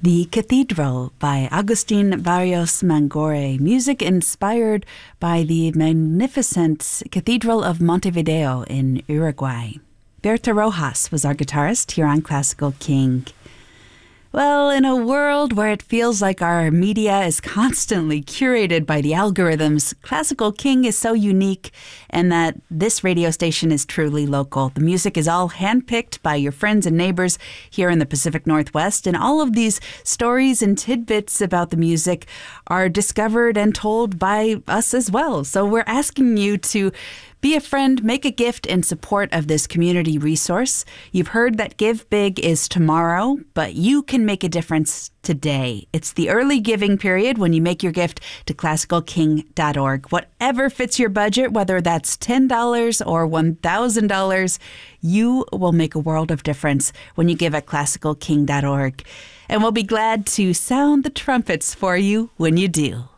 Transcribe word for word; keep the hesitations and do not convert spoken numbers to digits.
The Cathedral by Agustin Barrios Mangore, music inspired by the magnificent Cathedral of Montevideo in Uruguay. Berta Rojas was our guitarist here on Classical King. Well, in a world where it feels like our media is constantly curated by the algorithms, Classical King is so unique in that this radio station is truly local. The music is all handpicked by your friends and neighbors here in the Pacific Northwest, and all of these stories and tidbits about the music are discovered and told by us as well. So we're asking you to be a friend, make a gift in support of this community resource. You've heard that Give Big is tomorrow, but you can make a difference today. It's the early giving period when you make your gift to classical king dot org. Whatever fits your budget, whether that's ten dollars or one thousand dollars, you will make a world of difference when you give at classical king dot org. And we'll be glad to sound the trumpets for you when you do.